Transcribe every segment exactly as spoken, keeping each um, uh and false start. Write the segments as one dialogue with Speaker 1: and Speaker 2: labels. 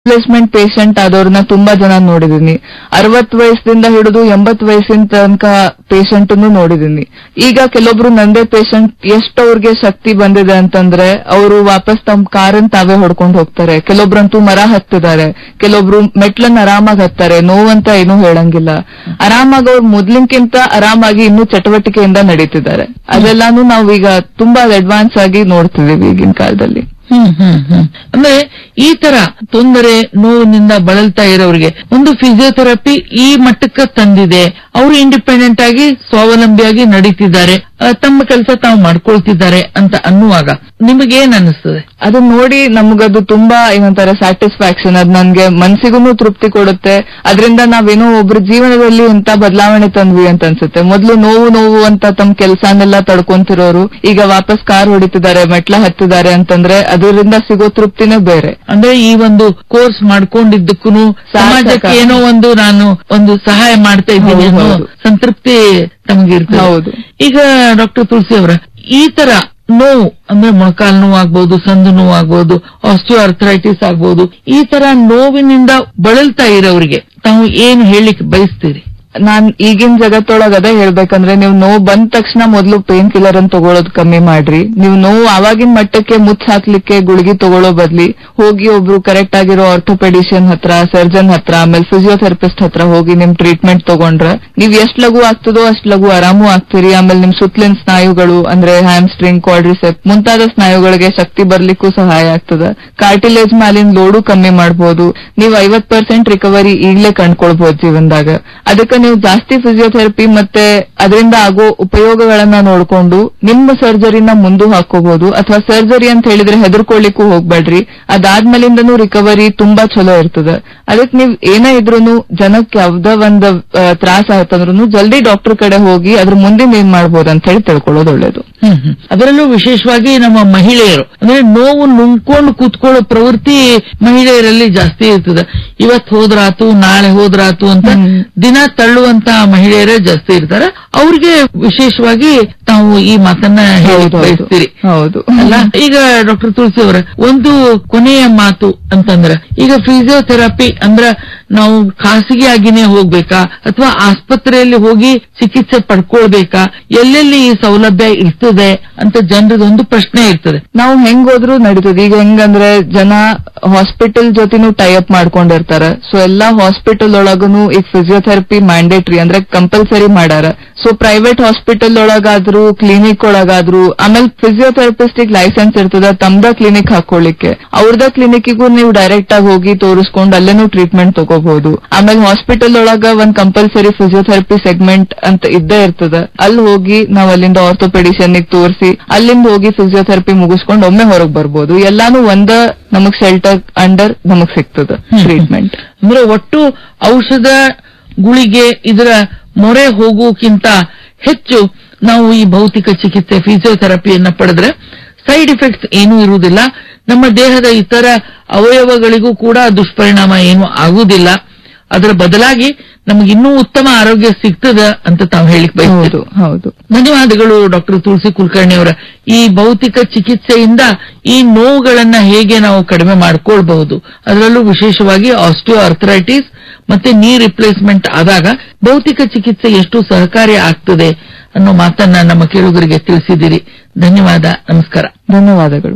Speaker 1: Replacement patient ಆದವ್ರನ್ನ ತುಂಬಾ ಜನ ನೋಡಿದೀನಿ. ಅರವತ್ತು ವಯಸ್ಸಿಂದ ಹಿಡಿದು ಎಂಬತ್ತು ವಯಸ್ಸಿನ ತನಕ ಪೇಷಂಟ್ ನೋಡಿದೀನಿ. ಈಗ ಕೆಲವೊಬ್ರು ನಂದೇ ಪೇಷಂಟ್ ಎಷ್ಟು ಅವ್ರಿಗೆ ಶಕ್ತಿ ಬಂದಿದೆ ಅಂತಂದ್ರೆ ಅವರು ವಾಪಸ್ ತಮ್ಮ ಕಾರನ್ ತಾವೇ ಹೊಡ್ಕೊಂಡು ಹೋಗ್ತಾರೆ. ಕೆಲವೊಬ್ರಂತೂ ಮರ ಹತ್ತಿದ್ದಾರೆ, ಕೆಲವೊಬ್ರು ಮೆಟ್ಲನ್ನ ಆರಾಮಾಗಿ ಹತ್ತಾರೆ, ನೋವಂತ ಏನೂ ಹೇಳಂಗಿಲ್ಲ. ಆರಾಮಾಗಿ ಅವ್ರು ಮೊದ್ಲಿನ್ಕಿಂತ ಆರಾಮಾಗಿ ಇನ್ನೂ ಚಟುವಟಿಕೆಯಿಂದ ನಡೀತಿದ್ದಾರೆ. ಅದೆಲ್ಲಾನು ನಾವು ಈಗ ತುಂಬಾ ಅಡ್ವಾನ್ಸ್ ಆಗಿ ನೋಡ್ತಿದೀವಿ ಈಗಿನ ಕಾಲದಲ್ಲಿ.
Speaker 2: ಹ್ಮ್ ಹ್ಮ್ ಹ್ಮ್ ಅಂದ್ರೆ ಈ ತರ ತೊಂದರೆ ನೋವಿನಿಂದ ಬಳಲ್ತಾ ಇರೋರಿಗೆ ಒಂದು ಫಿಸಿಯೋಥೆರಪಿ ಈ ಮಟ್ಟಕ್ಕೆ ತಂದಿದೆ. ಅವರು ಇಂಡಿಪೆಂಡೆಂಟ್ ಆಗಿ ಸ್ವಾವಲಂಬಿಯಾಗಿ ನಡೀತಿದ್ದಾರೆ, ತಮ್ಮ ಕೆಲಸ ತಾವು ಮಾಡ್ಕೊಳ್ತಿದ್ದಾರೆ ಅಂತ ಅನ್ನುವಾಗ ನಿಮಗೇನ್ ಅನಿಸ್ತದೆ?
Speaker 1: ಅದನ್ನ ನೋಡಿ ನಮಗದು ತುಂಬಾ ಏನಂತಾರೆ ಸ್ಯಾಟಿಸ್ಫ್ಯಾಕ್ಷನ್. ಅದ್ ನನ್ಗೆ ಮನ್ಸಿಗೂ ತೃಪ್ತಿ ಕೊಡುತ್ತೆ. ಅದರಿಂದ ನಾವೇನೋ ಒಬ್ರ ಜೀವನದಲ್ಲಿ ಇಂತ ಬದಲಾವಣೆ ತಂದ್ವಿ ಅಂತ ಅನ್ಸುತ್ತೆ. ಮೊದ್ಲು ನೋವು ನೋವು ಅಂತ ತಮ್ಮ ಕೆಲಸನೆಲ್ಲ ತಡ್ಕೊಂತಿರೋರು ಈಗ ವಾಪಸ್ ಕಾರ್ ಹೊಡಿತಿದ್ದಾರೆ, ಮೆಟ್ಲ ಹತ್ತಿದ್ದಾರೆ ಅಂತಂದ್ರೆ ಅದರಿಂದ ಸಿಗೋ ತೃಪ್ತಿನೇ ಬೇರೆ.
Speaker 2: ಅಂದ್ರೆ ಈ ಒಂದು ಕೋರ್ಸ್ ಮಾಡ್ಕೊಂಡಿದ್ದಕ್ಕೂ ಸಮಾಜಕ್ಕೆ ಏನೋ ಒಂದು ನಾನು ಒಂದು ಸಹಾಯ ಮಾಡ್ತಾ ಇದ್ದೀನಿ ಅನ್ನೋ ಸಂತೃಪ್ತಿ ತಮಗಿರ್ತದೆ.
Speaker 1: ಹೌದು.
Speaker 2: ಈಗ ಡಾಕ್ಟರ್ ತುಳಸಿ ಅವರ ಈ ತರ ನೋವು ಅಂದ್ರೆ ಮೊಣಕಾಲು ನೋವು ಆಗ್ಬಹುದು, ಸಂದು ನೋವು ಆಗ್ಬಹುದು, ಆಸ್ಟಿಯೋ ಅರ್ಥರೈಟಿಸ್ ಆಗ್ಬಹುದು, ಈ ತರ ನೋವಿನಿಂದ ಬಳಲ್ತಾ ಇರೋರಿಗೆ ತಾವು ಏನ್ ಹೇಳಿಕ್ ಬಯಸ್ತೀರಿ?
Speaker 1: ನಾನ್ ಈಗಿನ ಜಗತ್ತೊಳಗ ಅದೇ ಹೇಳ್ಬೇಕಂದ್ರೆ, ನೀವು ನೋವು ಬಂದ ತಕ್ಷಣ ಮೊದಲು ಪೇನ್ ಕಿಲ್ಲರ್ ಅನ್ನು ತಗೊಳ್ಳೋದು ಕಮ್ಮಿ ಮಾಡ್ರಿ. ನೀವು ನೋವು ಆವಾಗಿನ ಮಟ್ಟಕ್ಕೆ ಮುಚ್ಚ ಹಾಕ್ಲಿಕ್ಕೆ ಗುಳಿಗೆ ತಗೊಳ್ಳೋ ಬದ್ಲಿ ಹೋಗಿ ಒಬ್ರು ಕರೆಕ್ಟ್ ಆಗಿರೋ ಆರ್ಥೋಪೆಡಿಷಿಯನ್ ಹತ್ರ, ಸರ್ಜನ್ ಹತ್ರ, ಆಮೇಲೆ ಫಿಸಿಯೋಥೆರಪಿಸ್ಟ್ ಹತ್ರ ಹೋಗಿ ನಿಮ್ ಟ್ರೀಟ್ಮೆಂಟ್ ತಗೊಂಡ್ರ ನೀವ್ ಎಷ್ಟ್ ಲಘು ಆಗ್ತದೋ ಅಷ್ಟ್ ಲಘು ಆರಾಮು ಆಗ್ತೀರಿ. ಆಮೇಲೆ ನಿಮ್ ಸುತ್ತಲಿನ ಸ್ನಾಯುಗಳು ಅಂದ್ರೆ ಹ್ಯಾಮ್ಸ್ಟ್ರಿಂಗ್, ಕ್ವಾಡ್ರಿಸೆಪ್ ಮುಂತಾದ ಸ್ನಾಯುಗಳಿಗೆ ಶಕ್ತಿ ಬರ್ಲಿಕ್ಕೂ ಸಹಾಯ ಆಗ್ತದ. ಕಾರ್ಟಿಲೇಜ್ ಮೇಲಿನ ಲೋಡು ಕಮ್ಮಿ ಮಾಡಬಹುದು. ನೀವು ಐವತ್ ಪರ್ಸೆಂಟ್ ರಿಕವರಿ ಈಗ್ಲೇ ಕಂಡ್ಕೊಳ್ಬಹುದು ಜೀವನದಾಗ. ಅದಕ್ಕೆ ನೀವು ಜಾಸ್ತಿ ಫಿಸಿಯೋಥೆರಪಿ ಮತ್ತೆ ಅದರಿಂದ ಆಗೋ ಉಪಯೋಗಗಳನ್ನ ನೋಡ್ಕೊಂಡು ನಿಮ್ಮ ಸರ್ಜರಿನ ಮುಂದೆ ಹಾಕೋಬಹುದು. ಅಥವಾ ಸರ್ಜರಿ ಅಂತ ಹೇಳಿದ್ರೆ ಹೆದರ್ಕೊಳ್ಳಿಕ್ಕೂ ಹೋಗ್ಬೇಡ್ರಿ. ಅದಾದ್ಮೇಲಿಂದನೂ ರಿಕವರಿ ತುಂಬಾ ಚಲೋ ಇರ್ತದ. ಅದಕ್ಕೆ ನೀವ್ ಏನೇ ಇದ್ರೂನು ಜನಕ್ಕೆ ಯಾವ್ದ ಒಂದ್ ತ್ರಾಸ ಆಯ್ತಂದ್ರೂ ಜಲ್ದಿ ಡಾಕ್ಟರ್ ಕಡೆ ಹೋಗಿ ಅದ್ರ ಮುಂದಿನ ಏನ್ ಮಾಡ್ಬೋದು ಅಂತ ಹೇಳಿ ತಿಳ್ಕೊಳ್ಳೋದು ಒಳ್ಳೇದು.
Speaker 2: ಹ್ಮ್ ಹ್ಮ್ ಅದರಲ್ಲೂ ವಿಶೇಷವಾಗಿ ನಮ್ಮ ಮಹಿಳೆಯರು ಅಂದ್ರೆ ನೋವು ನುಂಗ್ಕೊಂಡು ಕೂತ್ಕೊಳ್ಳೋ ಪ್ರವೃತ್ತಿ ಮಹಿಳೆಯರಲ್ಲಿ ಜಾಸ್ತಿ ಇರ್ತದೆ. ಇವತ್ ಹೋದ್ರಾತು ನಾಳೆ ಹೋದ್ರಾತು ಅಂತ ದಿನ ತಳ್ಳುವಂತಹ ಮಹಿಳೆಯರೇ ಜಾಸ್ತಿ ಇರ್ತಾರೆ. ಅವ್ರಿಗೆ ವಿಶೇಷವಾಗಿ ತಾವು ಈ ಮಾತನ್ನ ಬಯಸ್ತೀರಿ.
Speaker 1: ಹೌದು
Speaker 2: ಅಲ್ಲ? ಈಗ ಡಾಕ್ಟರ್ ತುಳಸಿ ಅವರ ಒಂದು ಕೊನೆಯ ಮಾತು ಅಂತಂದ್ರ, ಈಗ ಫಿಸಿಯೋಥೆರಪಿ ಅಂದ್ರ ನಾವು ಖಾಸಗಿಯಾಗಿನೇ ಹೋಗ್ಬೇಕಾ ಅಥವಾ ಆಸ್ಪತ್ರೆಯಲ್ಲಿ ಹೋಗಿ ಚಿಕಿತ್ಸೆ ಪಡ್ಕೊಳ್ಬೇಕಾ? ಎಲ್ಲೆಲ್ಲಿ ಈ ಸೌಲಭ್ಯ ಇರ್ತದೆ ಅಂತ ಜನರದೊಂದು ಪ್ರಶ್ನೆ ಇರ್ತದೆ.
Speaker 1: ನಾವು ಹೆಂಗ್ ಹೋದ್ರು ನಡೀತದೆ. ಈಗ ಹೆಂಗಂದ್ರೆ ಜನ ಹಾಸ್ಪಿಟಲ್ ಜೊತೆನೂ ಟೈ ಅಪ್ ಮಾಡ್ಕೊಂಡಿರ್ತಾರ. ಸೊ ಎಲ್ಲಾ ಹಾಸ್ಪಿಟಲ್ ಒಳಗನು ಈಗ ಫಿಸಿಯೋಥೆರಪಿ ಮ್ಯಾಂಡೇಟರಿ ಅಂದ್ರೆ ಕಂಪಲ್ಸರಿ ಮಾಡಾರ. ಸೊ ಪ್ರೈವೇಟ್ ಹಾಸ್ಪಿಟಲ್ ಒಳಗಾದ್ರು ಕ್ಲಿನಿಕ್ ಒಳಗಾದ್ರು ಆಮೇಲೆ ಫಿಸಿಯೋಥೆರಪಿಸ್ಟ್ ಲೈಸೆನ್ಸ್ ಇರ್ತದ ತಮ್ದ ಕ್ಲಿನಿಕ್ ಹಾಕೊಳ್ಳಿಕ್ಕೆ. ಅವ್ರದ ಕ್ಲಿನಿಕ್ಗೂ ನೀವು ಡೈರೆಕ್ಟ್ ಆಗಿ ಹೋಗಿ ತೋರಿಸ್ಕೊಂಡು ಅಲ್ಲೇನೂ ಟ್ರೀಟ್ಮೆಂಟ್ ತಗೋಬಹುದು. ಆಮೇಲೆ ಹಾಸ್ಪಿಟಲ್ ಒಳಗ ಒಂದ್ ಕಂಪಲ್ಸರಿ ಫಿಸಿಯೋಥೆರಪಿ ಸೆಗ್ಮೆಂಟ್ ಅಂತ ಇದ್ದೇ ಇರ್ತದ. ಅಲ್ಲಿ ಹೋಗಿ ನಾವ್ ಅಲ್ಲಿಂದ ಆರ್ಥೋಪೆಡಿಷನ್ ತೋರಿಸಿ ಅಲ್ಲಿಂದ ಹೋಗಿ ಫಿಸಿಯೋಥೆರಪಿ ಮುಗಿಸ್ಕೊಂಡು ಒಮ್ಮೆ ಹೊರಗ್ ಬರ್ಬೋದು. ಎಲ್ಲಾನು ಒಂದ ನಮಗ್ ಶೆಲ್ಟರ್ ಅಂಡರ್ ನಮಗ್ ಸಿಗ್ತದ ಟ್ರೀಟ್ಮೆಂಟ್.
Speaker 2: ಅಂದ್ರೆ ಒಟ್ಟು ಔಷಧ ಗುಳಿಗೆ ಇದರ ಮೊರೆ ಹೋಗೋಕ್ಕಿಂತ ಹೆಚ್ಚು ನಾವು ಈ ಭೌತಿಕ ಚಿಕಿತ್ಸೆ ಫಿಸಿಯೋಥೆರಪಿಯನ್ನ ಪಡೆದ್ರೆ ಸೈಡ್ ಇಫೆಕ್ಟ್ಸ್ ಏನೂ ಇರುವುದಿಲ್ಲ. ನಮ್ಮ ದೇಹದ ಇತರ ಅವಯವಗಳಿಗೂ ಕೂಡ ದುಷ್ಪರಿಣಾಮ ಏನೂ ಆಗುವುದಿಲ್ಲ. ಅದರ ಬದಲಾಗಿ ನಮಗಿನ್ನೂ ಉತ್ತಮ ಆರೋಗ್ಯ ಸಿಗ್ತದ ಅಂತ ತಾವು ಹೇಳಿಕ್ ಬಯಸ್ತೀವಿ.
Speaker 1: ಹೌದು.
Speaker 2: ಧನ್ಯವಾದಗಳು ಡಾಕ್ಟರ್ ತುಳಸಿ ಕುಲಕರ್ಣಿ ಅವರ. ಈ ಭೌತಿಕ ಚಿಕಿತ್ಸೆಯಿಂದ ಈ ನೋವುಗಳನ್ನ ಹೇಗೆ ನಾವು ಕಡಿಮೆ ಮಾಡ್ಕೊಳ್ಬಹುದು, ಅದರಲ್ಲೂ ವಿಶೇಷವಾಗಿ ಆಸ್ಟಿಯೋ ಅರ್ಥರೈಟಿಸ್ ಮತ್ತೆ ನೀ ರಿಪ್ಲೇಸ್ಮೆಂಟ್ ಆದಾಗ ಭೌತಿಕ ಚಿಕಿತ್ಸೆ ಎಷ್ಟು ಸಹಕಾರಿ ಆಗ್ತದೆ ಅನ್ನೋ ಮಾತನ್ನ ನಮ್ಮ ಕೇಳುಗರಿಗೆ ತಿಳಿಸಿದಿರಿ. ಧನ್ಯವಾದ. ನಮಸ್ಕಾರ.
Speaker 1: ಧನ್ಯವಾದಗಳು.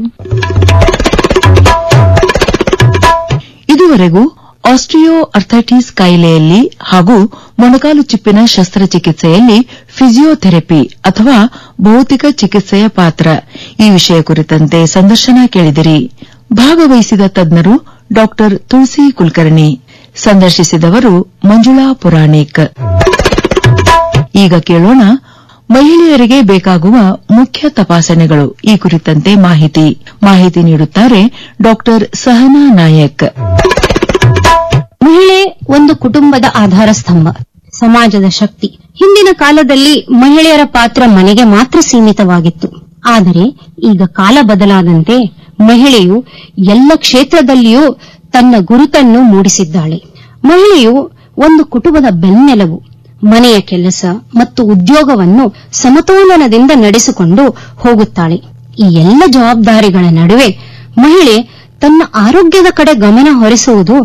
Speaker 3: ಇದುವರೆಗೂ ಆಸ್ಟಿಯೋ ಅರ್ಥೈಟಿಸ್ ಕಾಯಿಲೆಯಲ್ಲಿ ಹಾಗೂ ಮೊಣಕಾಲು ಚಿಪ್ಪಿನ ಶಸ್ತ್ರಚಿಕಿತ್ಸೆಯಲ್ಲಿ ಫಿಸಿಯೋಥೆರಪಿ ಅಥವಾ ಭೌತಿಕ ಚಿಕಿತ್ಸೆಯ ಪಾತ್ರ ಈ ವಿಷಯ ಕುರಿತಂತೆ ಸಂದರ್ಶನ ಕೇಳಿದಿರಿ. ಭಾಗವಹಿಸಿದ ತಜ್ಞರು ಡಾ ತುಳಸಿ ಕುಲಕರ್ಣಿ, ಸಂದರ್ಶಿಸಿದವರು ಮಂಜುಳಾ ಪುರಾಣಿಕ್. ಈಗ ಕೇಳೋಣ ಮಹಿಳೆಯರಿಗೆ ಬೇಕಾಗುವ ಮುಖ್ಯ ತಪಾಸಣೆಗಳು ಈ ಕುರಿತಂತೆ ಮಾಹಿತಿ ಮಾಹಿತಿ ನೀಡುತ್ತಾರೆ ಡಾ ಸಹನಾ ನಾಯಕ್.
Speaker 4: ಮಹಿಳೆ ಒಂದು ಕುಟುಂಬದ ಆಧಾರ ಸ್ತಂಭ, ಸಮಾಜದ ಶಕ್ತಿ. ಹಿಂದಿನ ಕಾಲದಲ್ಲಿ ಮಹಿಳೆಯರ ಪಾತ್ರ ಮನೆಗೆ ಮಾತ್ರ ಸೀಮಿತವಾಗಿತ್ತು. ಆದರೆ ಈಗ ಕಾಲ ಬದಲಾದಂತೆ ಮಹಿಳೆಯು ಎಲ್ಲ ಕ್ಷೇತ್ರದಲ್ಲಿಯೂ ತನ್ನ ಗುರುತನ್ನು ಮೂಡಿಸಿದ್ದಾಳೆ. ಮಹಿಳೆಯು ಒಂದು ಕುಟುಂಬದ ಬೆನ್ನೆಲುಬು. ಮನೆಯ ಕೆಲಸ ಮತ್ತು ಉದ್ಯೋಗವನ್ನು ಸಮತೋಲನದಿಂದ ನಡೆಸಿಕೊಂಡು ಹೋಗುತ್ತಾಳೆ. ಈ ಎಲ್ಲ ಜವಾಬ್ದಾರಿಗಳ ನಡುವೆ ಮಹಿಳೆ ತನ್ನ ಆರೋಗ್ಯದ ಕಡೆ ಗಮನ ಹರಿಸುವುದು